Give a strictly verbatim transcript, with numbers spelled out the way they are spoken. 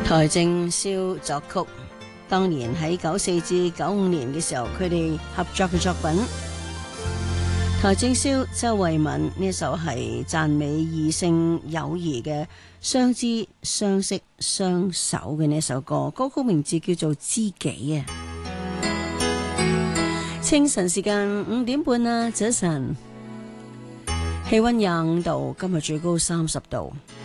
邰正宵作曲，當年喺九四至九五年嘅時候，佢哋合作嘅作品。邰正宵，周慧敏呢首係讚美異性友誼嘅相知相識相守嘅呢首歌，歌曲名字叫做知己啊。清晨時間五點半啊，早晨，氣溫廿五度，今日最高三十度。